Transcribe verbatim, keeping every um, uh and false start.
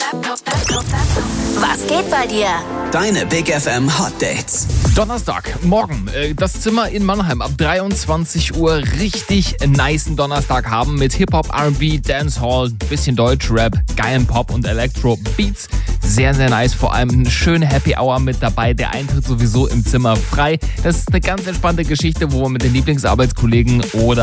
Was geht bei dir? Deine Big F M Hot Dates. Donnerstag, morgen, äh, das Zimmer in Mannheim ab dreiundzwanzig Uhr. Richtig nicen Donnerstag haben mit Hip-Hop, R and B, Dancehall, bisschen Deutsch-Rap, geilen Pop und Elektro-Beats. Sehr, sehr nice, vor allem eine schöne Happy Hour mit dabei. Der Eintritt sowieso im Zimmer frei. Das ist eine ganz entspannte Geschichte, wo man mit den Lieblingsarbeitskollegen oder